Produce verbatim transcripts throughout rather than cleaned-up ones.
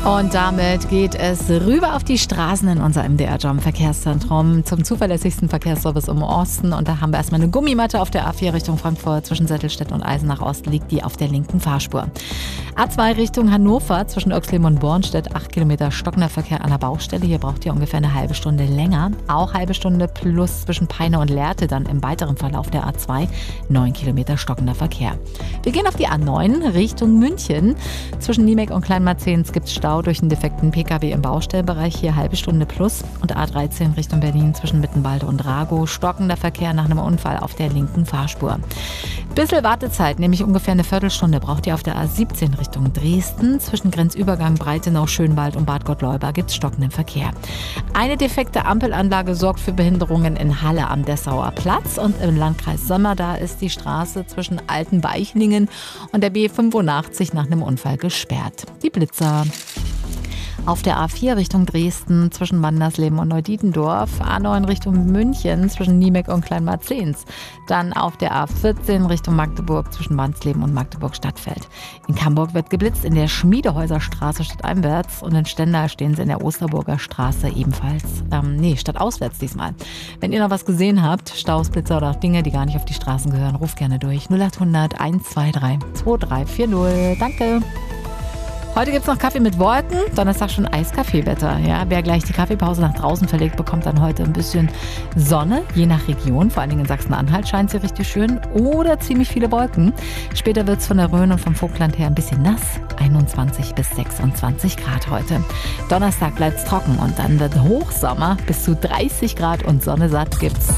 Und damit geht es rüber auf die Straßen in unser M D R-Jump Verkehrszentrum zum zuverlässigsten Verkehrsservice im Osten. Und da haben wir erstmal eine Gummimatte auf der A vier Richtung Frankfurt zwischen Sättelstedt und Eisenach Ost, liegt die auf der linken Fahrspur. A zwei Richtung Hannover zwischen Oexleben und Bornstedt, acht Kilometer stockender Verkehr an der Baustelle. Hier braucht ihr ungefähr eine halbe Stunde länger. Auch halbe Stunde plus zwischen Peine und Lehrte dann im weiteren Verlauf der A zwei, neun Kilometer stockender Verkehr. Wir gehen auf die A neun Richtung München. Zwischen Niemek und Kleinmarzens gibt es Stau durch einen defekten Pkw im Baustellenbereich, hier halbe Stunde plus. Und A dreizehn Richtung Berlin zwischen Mittenwalde und Ragow, stockender Verkehr nach einem Unfall auf der linken Fahrspur. Bisschen Wartezeit, nämlich ungefähr eine Viertelstunde, braucht ihr auf der A siebzehn Richtung Dresden. Zwischen Grenzübergang Breitenau, Schönwald und Bad Gottleuba gibt es stockenden Verkehr. Eine defekte Ampelanlage sorgt für Behinderungen in Halle am Dessauer Platz. Und im Landkreis Sömmer, da ist die Straße zwischen Altenweichlingen und der B fünfundachtzig nach einem Unfall gesperrt. Die Blitzer. Auf der A vier Richtung Dresden zwischen Wandersleben und Neudietendorf, A neun Richtung München zwischen Niemek und Kleinmarzens. Dann auf der A vierzehn Richtung Magdeburg zwischen Wansleben und Magdeburg-Stadtfeld. In Camburg wird geblitzt in der Schmiedehäuserstraße stadteinwärts und in Stendal stehen sie in der Osterburger Straße ebenfalls. Ähm, nee, stadtauswärts diesmal. Wenn ihr noch was gesehen habt, Staus, Blitzer oder auch Dinge, die gar nicht auf die Straßen gehören, ruft gerne durch. null acht hundert eins zwei drei zwei drei vier null. Danke. Heute gibt es noch Kaffee mit Wolken, Donnerstag schon Eiskaffeewetter. Ja, wer gleich die Kaffeepause nach draußen verlegt, bekommt dann heute ein bisschen Sonne, je nach Region. Vor allen Dingen in Sachsen-Anhalt scheint sie richtig schön oder ziemlich viele Wolken. Später wird es von der Rhön und vom Vogtland her ein bisschen nass, einundzwanzig bis sechsundzwanzig Grad heute. Donnerstag bleibt es trocken und dann wird Hochsommer, bis zu dreißig Grad und Sonne satt gibt's.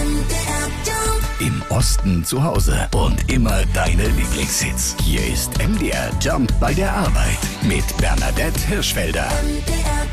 Im Osten zu Hause und immer deine Lieblingshits. Hier ist M D R Jump bei der Arbeit mit Bernadette Hirschfelder.